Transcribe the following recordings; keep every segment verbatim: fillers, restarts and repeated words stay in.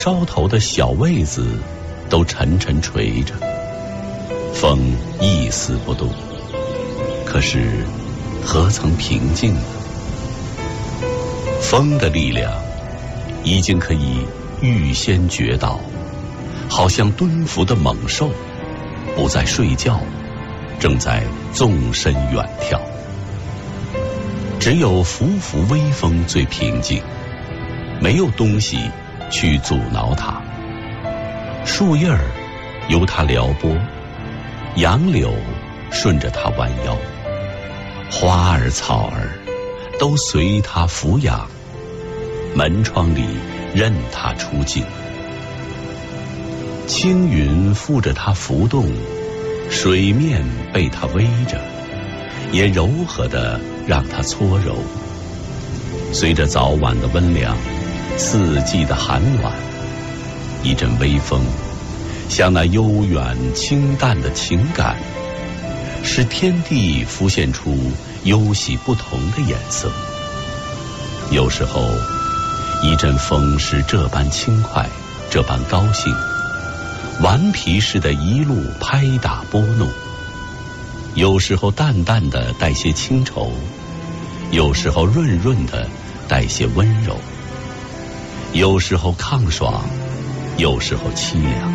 梢头的小位子都沉沉垂着，风一丝不动，可是何曾平静呢？风的力量已经可以预先觉到，好像蹲伏的猛兽不再睡觉，正在纵身远跳。只有拂拂微风最平静，没有东西去阻挠它。树叶儿由它撩拨，杨柳顺着它弯腰，花儿草儿都随它俯仰，门窗里任它出镜。青云附着它浮动，水面被它偎着，也柔和地让它搓揉。随着早晚的温凉，四季的寒暖，一阵微风，像那悠远清淡的情感，使天地浮现出忧喜不同的颜色。有时候，一阵风是这般轻快，这般高兴，顽皮似的一路拍打拨弄；有时候淡淡的带些清愁，有时候润润的带些温柔；有时候抗爽，有时候凄凉。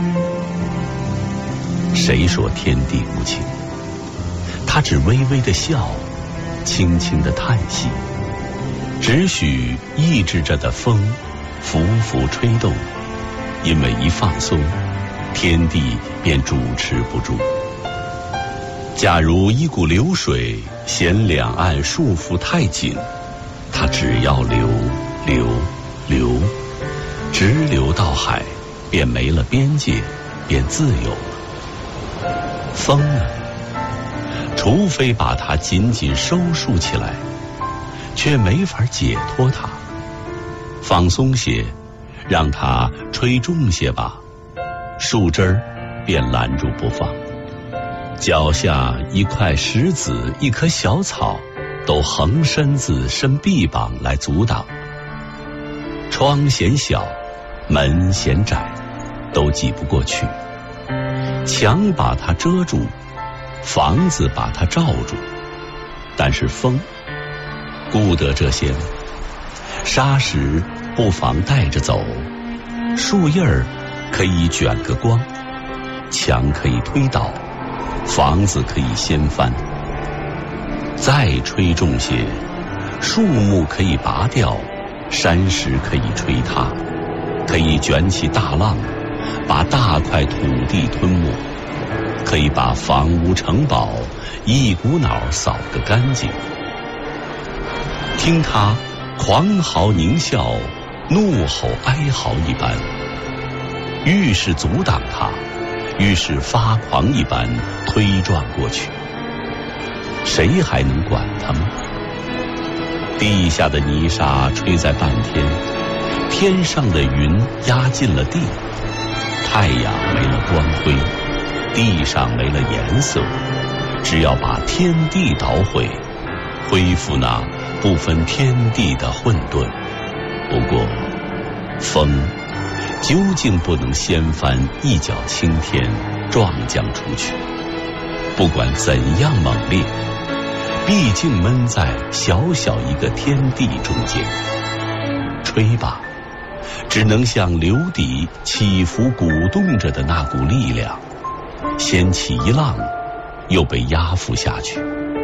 谁说天地无情？他只微微的笑，轻轻的叹息，只许抑制着的风浮浮吹动，因为一放松，天地便主持不住。假如一股流水嫌两岸束缚太紧，它只要流流流，直流到海，便没了边界，便自由了。风呢，除非把它紧紧收束起来，却没法解脱它。放松些，让它吹重些吧，树枝儿便拦住不放。脚下一块石子，一棵小草，都横身子伸臂膀来阻挡。窗嫌小，门嫌窄，都挤不过去。墙把它遮住，房子把它罩住，但是风顾得这些吗？沙石不妨带着走，树叶儿可以卷个光，墙可以推倒，房子可以掀翻。再吹重些，树木可以拔掉，山石可以吹塌，可以卷起大浪，把大块土地吞没，可以把房屋城堡一股脑扫个干净。听他狂嚎狞笑，怒吼哀嚎一般，愈是阻挡他，愈是发狂一般推撞过去。谁还能管他吗？地下的泥沙吹在半天，天上的云压进了地，太阳没了光辉，地上没了颜色。只要把天地捣毁，恢复那不分天地的混沌。不过风究竟不能掀翻一角青天，撞将出去。不管怎样猛烈，毕竟闷在小小一个天地中间。吹吧，只能像流底起伏鼓动着的那股力量，掀起一浪，又被压伏下去。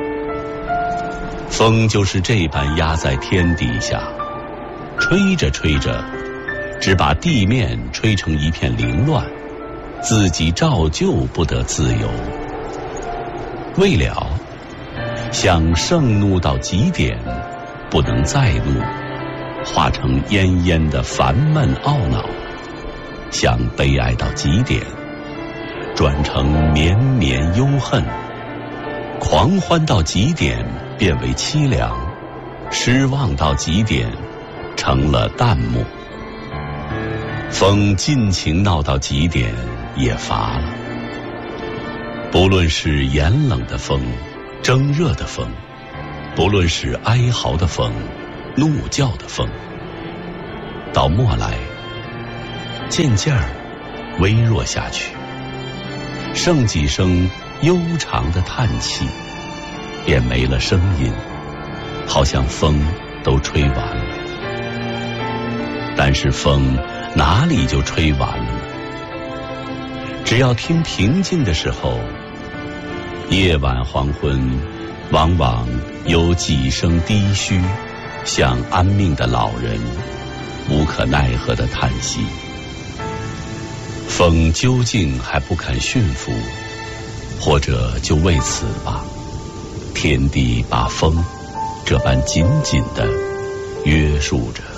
风就是这般压在天底下，吹着吹着，只把地面吹成一片凌乱，自己照旧不得自由。未了，想盛怒到极点，不能再怒，化成奄奄的烦闷懊恼；想悲哀到极点，转成绵绵忧恨；狂欢到极点，变为凄凉；失望到极点，成了淡漠。风尽情闹到极点，也乏了。不论是严冷的风，蒸热的风，不论是哀嚎的风，怒叫的风，到末来渐渐儿微弱下去，剩几声悠长的叹气，便没了声音，好像风都吹完了。但是风哪里就吹完了呢？只要听平静的时候，夜晚黄昏，往往有几声低嘘，像安命的老人无可奈何的叹息。风究竟还不肯驯服，或者就为此吧，天地把风这般紧紧地约束着。